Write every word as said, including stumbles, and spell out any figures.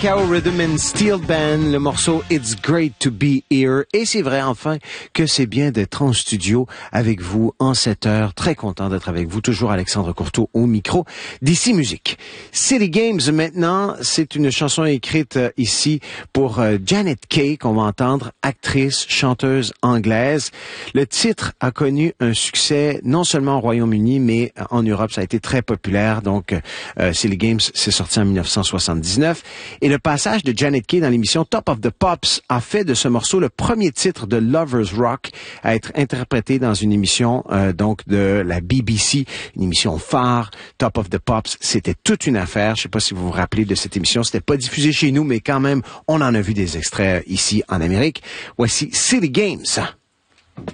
Cow Rhythm and Steel Band, le morceau It's Great to Be Here. Et c'est vrai enfin que c'est bien d'être en studio avec vous en cette heure. Très content d'être avec vous. Toujours Alexandre Courteau au micro d'Ici Musique. City Games maintenant, c'est une chanson écrite euh, ici pour euh, Janet Kay qu'on va entendre, actrice, chanteuse anglaise. Le titre a connu un succès non seulement au Royaume-Uni mais en Europe. Ça a été très populaire. Donc euh, City Games c'est sorti en dix-neuf cent soixante-dix-neuf. Et le passage de Janet Kay dans l'émission Top of the Pops a fait de ce morceau le premier titre de Lovers Rock à être interprété dans une émission euh, donc de la B B C, une émission phare. Top of the Pops, c'était toute une affaire. Je sais pas si vous vous rappelez de cette émission. C'était pas diffusé chez nous, mais quand même, on en a vu des extraits ici en Amérique. Voici City Games.